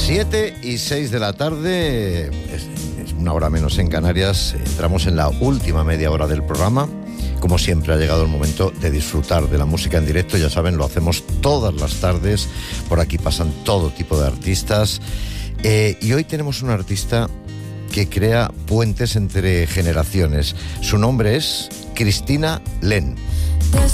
7:06 de la tarde, es una hora menos en Canarias. Entramos en la última media hora del programa. Como siempre, ha llegado el momento de disfrutar de la música en directo. Ya saben, lo hacemos todas las tardes. Por aquí pasan todo tipo de artistas. Y hoy tenemos una artista que crea puentes entre generaciones. Su nombre es Cristina Len.